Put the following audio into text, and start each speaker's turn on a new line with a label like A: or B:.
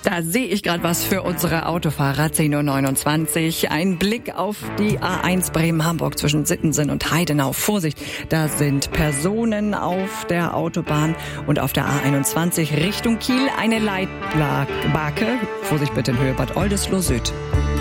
A: Da sehe ich gerade was für unsere Autofahrer. 10:29 Uhr. Ein Blick auf die A1 Bremen-Hamburg zwischen Sittensen und Heidenau. Vorsicht, da sind Personen auf der Autobahn und auf der A21 Richtung Kiel eine Leitbake. Vorsicht bitte in Höhe Bad Oldesloe Süd.